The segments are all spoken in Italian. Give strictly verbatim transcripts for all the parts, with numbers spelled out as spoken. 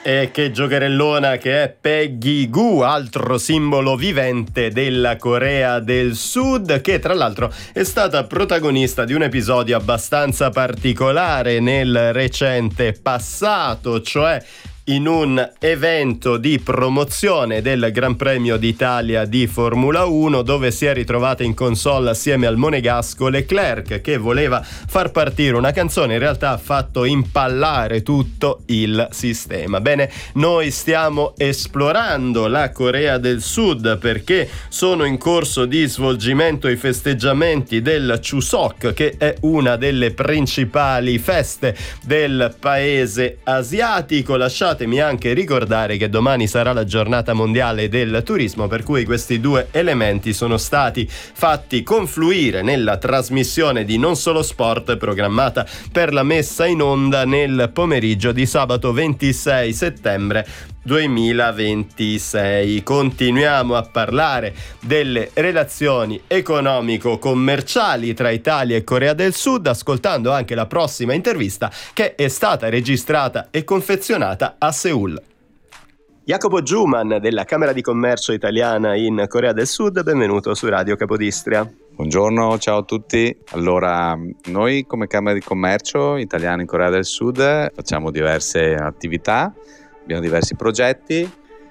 E che giocherellona che è Peggy Gou, altro simbolo vivente della Corea del Sud, che tra l'altro è stata protagonista di un episodio abbastanza particolare nel recente passato, cioè in un evento di promozione del Gran Premio d'Italia di Formula uno, dove si è ritrovata in console assieme al monegasco Leclerc, che voleva far partire una canzone, in realtà ha fatto impallare tutto il sistema. Bene, noi stiamo esplorando la Corea del Sud perché sono in corso di svolgimento i festeggiamenti del Chuseok, che è una delle principali feste del paese asiatico. Lasciate Fatemi anche ricordare che domani sarà la giornata mondiale del turismo, per cui questi due elementi sono stati fatti confluire nella trasmissione di Non Solo Sport, programmata per la messa in onda nel pomeriggio di sabato ventisei settembre duemilaventisei. Continuiamo a parlare delle relazioni economico-commerciali tra Italia e Corea del Sud, ascoltando anche la prossima intervista che è stata registrata e confezionata a Seul. Jacopo Giuman della Camera di Commercio italiana in Corea del Sud, benvenuto su Radio Capodistria. Buongiorno, ciao a tutti. Allora, noi come Camera di Commercio italiana in Corea del Sud facciamo diverse attività. Abbiamo diversi progetti.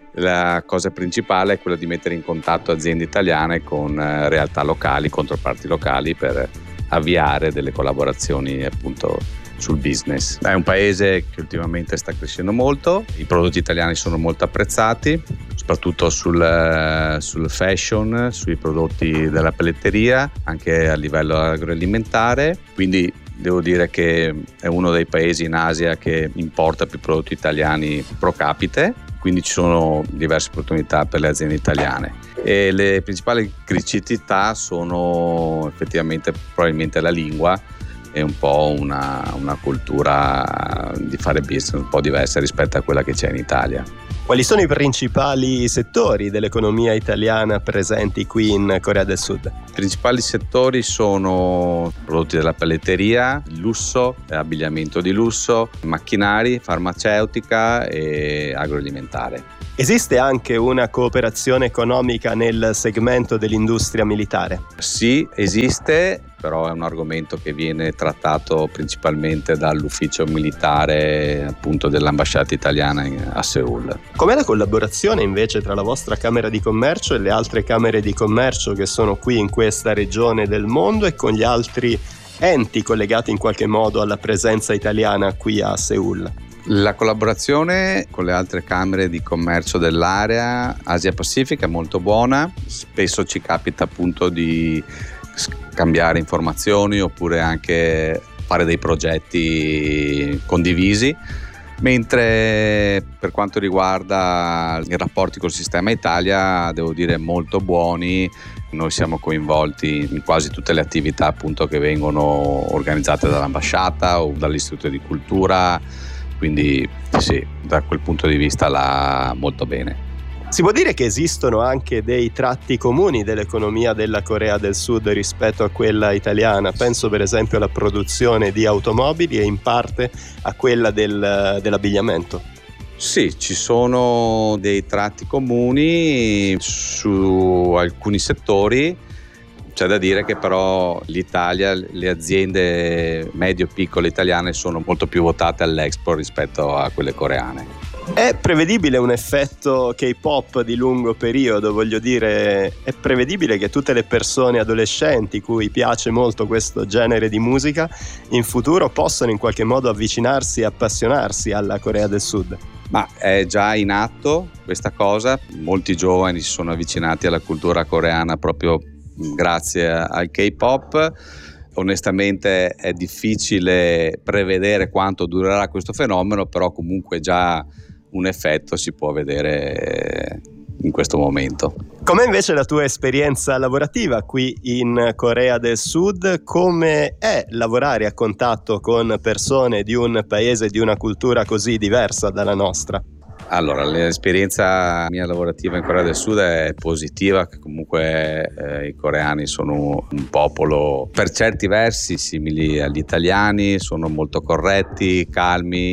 La cosa principale è quella di mettere in contatto aziende italiane con realtà locali, controparti locali, per avviare delle collaborazioni appunto sul business. È un paese che ultimamente sta crescendo molto, i prodotti italiani sono molto apprezzati, soprattutto sul, sul fashion, sui prodotti della pelletteria, anche a livello agroalimentare, quindi devo dire che è uno dei paesi in Asia che importa più prodotti italiani pro capite, quindi ci sono diverse opportunità per le aziende italiane. E le principali criticità sono effettivamente probabilmente la lingua e un po' una, una cultura di fare business un po' diversa rispetto a quella che c'è in Italia. Quali sono i principali settori dell'economia italiana presenti qui in Corea del Sud? I principali settori sono prodotti della pelletteria, lusso, abbigliamento di lusso, macchinari, farmaceutica e agroalimentare. Esiste anche una cooperazione economica nel segmento dell'industria militare? Sì, esiste, però è un argomento che viene trattato principalmente dall'ufficio militare appunto dell'ambasciata italiana a Seul. Com'è la collaborazione invece tra la vostra Camera di Commercio e le altre Camere di Commercio che sono qui in questa regione del mondo e con gli altri enti collegati in qualche modo alla presenza italiana qui a Seul? La collaborazione con le altre camere di commercio dell'area Asia-Pacifica è molto buona, spesso ci capita appunto di scambiare informazioni oppure anche fare dei progetti condivisi, mentre per quanto riguarda i rapporti col sistema Italia devo dire molto buoni. Noi siamo coinvolti in quasi tutte le attività appunto che vengono organizzate dall'ambasciata o dall'Istituto di Cultura, quindi sì, da quel punto di vista là molto bene. Si può dire che esistono anche dei tratti comuni dell'economia della Corea del Sud rispetto a quella italiana? Penso per esempio alla produzione di automobili e in parte a quella del, dell'abbigliamento. Sì, ci sono dei tratti comuni su alcuni settori. C'è da dire che però l'Italia, le aziende medio-piccole italiane sono molto più votate all'export rispetto a quelle coreane. È prevedibile un effetto K-pop di lungo periodo? Voglio dire, è prevedibile che tutte le persone adolescenti cui piace molto questo genere di musica in futuro possano in qualche modo avvicinarsi e appassionarsi alla Corea del Sud? Ma è già in atto questa cosa, molti giovani si sono avvicinati alla cultura coreana proprio grazie al K-pop. Onestamente è difficile prevedere quanto durerà questo fenomeno, però comunque già un effetto si può vedere in questo momento. Com'è invece la tua esperienza lavorativa qui in Corea del Sud? Come è lavorare a contatto con persone di un paese, di una cultura così diversa dalla nostra? Allora, l'esperienza mia lavorativa in Corea del Sud è positiva, che comunque eh, i coreani sono un popolo per certi versi simili agli italiani, sono molto corretti, calmi,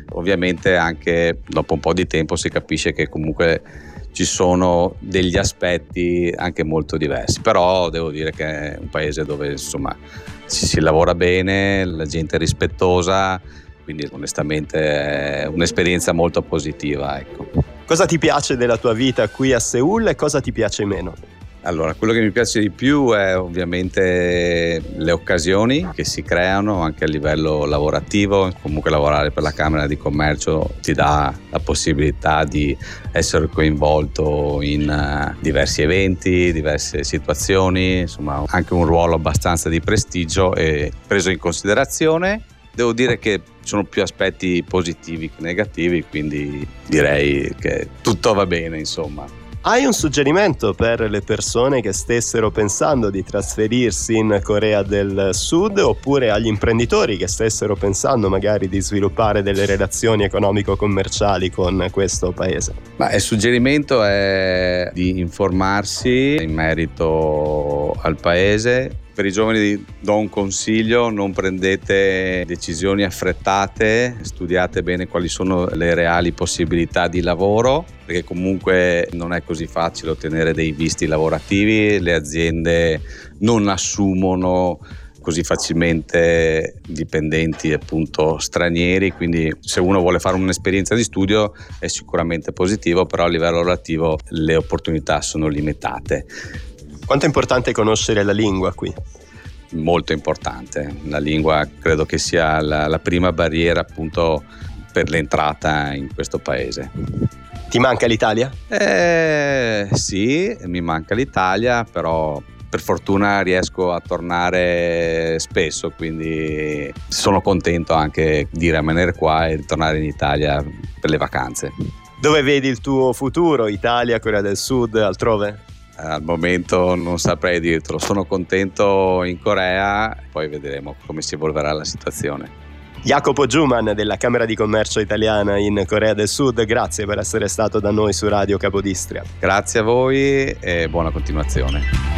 Ovviamente anche dopo un po' di tempo si capisce che comunque ci sono degli aspetti anche molto diversi, però devo dire che è un paese dove insomma si, si lavora bene, la gente è rispettosa, quindi onestamente è un'esperienza molto positiva, ecco. Cosa ti piace della tua vita qui a Seul e cosa ti piace meno? Allora, quello che mi piace di più è ovviamente le occasioni che si creano anche a livello lavorativo. Comunque lavorare per la Camera di Commercio ti dà la possibilità di essere coinvolto in uh, diversi eventi, diverse situazioni, insomma anche un ruolo abbastanza di prestigio e preso in considerazione. Devo dire che ci sono più aspetti positivi che negativi, quindi direi che tutto va bene, insomma. Hai un suggerimento per le persone che stessero pensando di trasferirsi in Corea del Sud, oppure agli imprenditori che stessero pensando magari di sviluppare delle relazioni economico-commerciali con questo paese? Ma il suggerimento è di informarsi in merito al paese. Per i giovani do un consiglio: non prendete decisioni affrettate, studiate bene quali sono le reali possibilità di lavoro, perché comunque non è così facile ottenere dei visti lavorativi, le aziende non assumono così facilmente dipendenti appunto stranieri, quindi se uno vuole fare un'esperienza di studio è sicuramente positivo, però a livello lavorativo le opportunità sono limitate. Quanto è importante conoscere la lingua qui? Molto importante, la lingua credo che sia la, la prima barriera appunto per l'entrata in questo paese. Ti manca l'Italia? Eh, sì, mi manca l'Italia, però per fortuna riesco a tornare spesso, quindi sono contento anche di rimanere qua e tornare in Italia per le vacanze. Dove vedi il tuo futuro? Italia, Corea del Sud, altrove? Al momento non saprei dirtelo, sono contento in Corea, poi vedremo come si evolverà la situazione. Jacopo Giuman della Camera di Commercio italiana in Corea del Sud, grazie per essere stato da noi su Radio Capodistria. Grazie a voi e buona continuazione.